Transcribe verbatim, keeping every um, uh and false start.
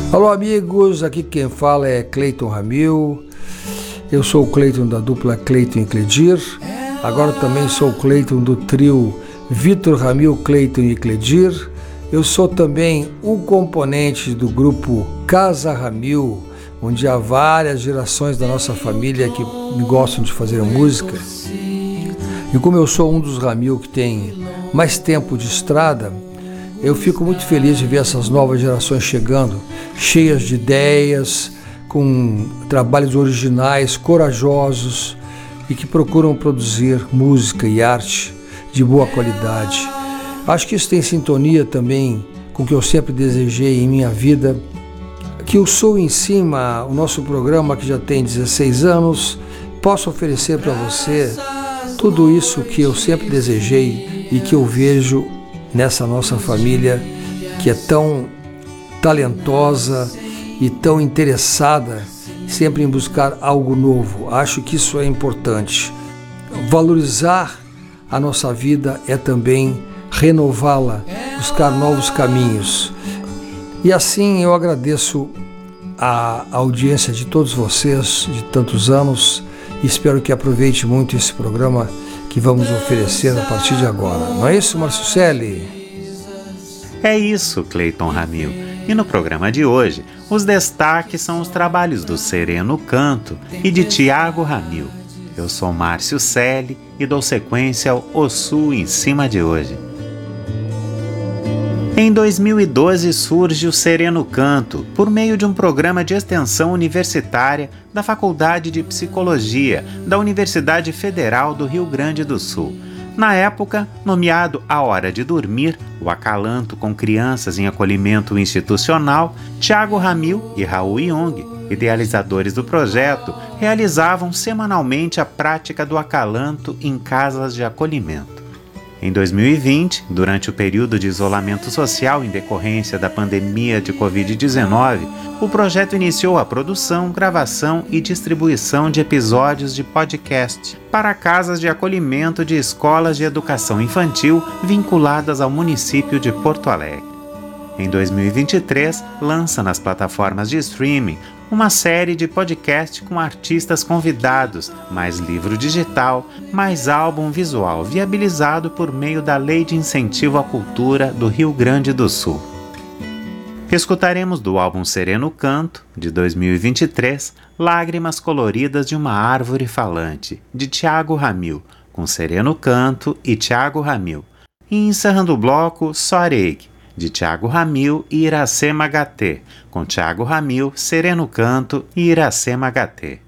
Alô amigos, aqui quem fala é Cleiton Ramil. Eu sou o Cleiton da dupla Cleiton e Cledir. Agora também sou o Cleiton do trio Vitor Ramil, Cleiton e Cledir. Eu sou também o componente do grupo Casa Ramil, onde há várias gerações da nossa família que gostam de fazer música. E como eu sou um dos Ramil que tem mais tempo de estrada, eu fico muito feliz de ver essas novas gerações chegando, cheias de ideias, com trabalhos originais, corajosos e que procuram produzir música e arte de boa qualidade. Acho que isso tem sintonia também com o que eu sempre desejei em minha vida, que o Sul em Cima, o nosso programa que já tem dezesseis anos, possa oferecer para você tudo isso que eu sempre desejei e que eu vejo nessa nossa família que é tão talentosa e tão interessada sempre em buscar algo novo. Acho que isso é importante. Valorizar a nossa vida é também renová-la, buscar novos caminhos. E assim eu agradeço a audiência de todos vocês de tantos anos e espero que aproveite muito esse programa que vamos oferecer a partir de agora. Não é isso, Márcio Celli? É isso, Cleiton Ramil. E no programa de hoje, os destaques são os trabalhos do Sereno Canto e de Tiago Ramil. Eu sou Márcio Celli e dou sequência ao O Sul em Cima de hoje. Em dois mil e doze surge o Sereno Canto, por meio de um programa de extensão universitária da Faculdade de Psicologia da Universidade Federal do Rio Grande do Sul. Na época, nomeado A Hora de Dormir, o acalanto com crianças em acolhimento institucional, Tiago Ramil e Raul Jung, idealizadores do projeto, realizavam semanalmente a prática do acalanto em casas de acolhimento. Em dois mil e vinte, durante o período de isolamento social em decorrência da pandemia de covid dezenove, o projeto iniciou a produção, gravação e distribuição de episódios de podcast para casas de acolhimento de escolas de educação infantil vinculadas ao município de Porto Alegre. Em dois mil e vinte e três, lança nas plataformas de streaming uma série de podcast com artistas convidados, mais livro digital, mais álbum visual viabilizado por meio da Lei de Incentivo à Cultura do Rio Grande do Sul. Escutaremos do álbum Sereno Canto, de dois mil e vinte e três, Lágrimas Coloridas de uma Árvore Falante, de Tiago Ramil, com Sereno Canto e Tiago Ramil. E encerrando o bloco, Soreg, de Tiago Ramil e Iracema Gatê, com Tiago Ramil, Sereno Canto e Iracema Gatê.